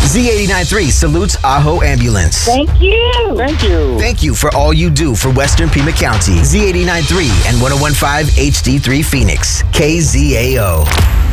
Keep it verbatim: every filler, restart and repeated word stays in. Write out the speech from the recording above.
Z eighty-nine point three salutes Ajo Ambulance. Thank you. Thank you. Thank you for all you do for Western Pima County. Z eighty-nine point three and ten fifteen H D three Phoenix. K Z A O.